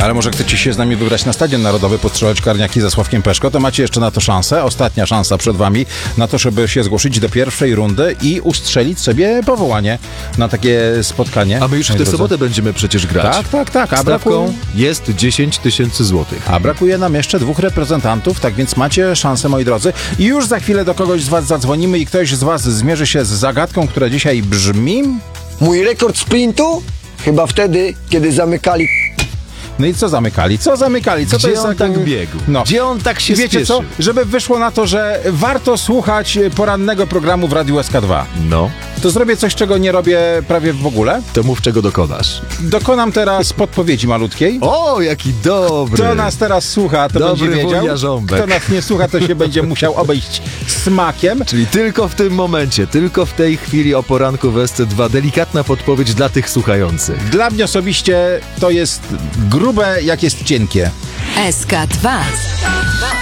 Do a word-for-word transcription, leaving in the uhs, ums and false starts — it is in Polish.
Ale może chcecie się z nami wybrać na Stadion Narodowy, postrzelać karniaki ze Sławkiem Peszko, to macie jeszcze na to szansę. Ostatnia szansa przed wami na to, żeby się zgłosić do pierwszej rundy i ustrzelić sobie powołanie na takie spotkanie. A my już w tę sobotę będziemy przecież grać. Tak, tak, tak. A Stawką brakuje, jest dziesięć tysięcy złotych. a brakuje nam jeszcze dwóch reprezentantów, tak więc macie szansę, moi drodzy. I już za chwilę do kogoś z was zadzwonimy i ktoś z was zmierzy się z zagadką, która dzisiaj brzmi... Mój rekord sprintu? Chyba wtedy, kiedy zamykali. No i co zamykali? Co zamykali? Co Gdzie to jest on za- tak biegł? No. Gdzie on tak się Wiecie spieszył? co? Żeby wyszło na to, że warto słuchać porannego programu w Radiu S K dwa. No, To zrobię coś, czego nie robię prawie w ogóle. to mów, czego dokonasz. Dokonam teraz podpowiedzi malutkiej. O, jaki dobry! Kto nas teraz słucha, to Dobry będzie wiedział. wuja Ząbek. Kto nas nie słucha, to się będzie musiał obejść smakiem. Czyli tylko w tym momencie, tylko w tej chwili o poranku w S C dwa delikatna podpowiedź dla tych słuchających. Dla mnie osobiście to jest grube, jak jest cienkie. S K dwa.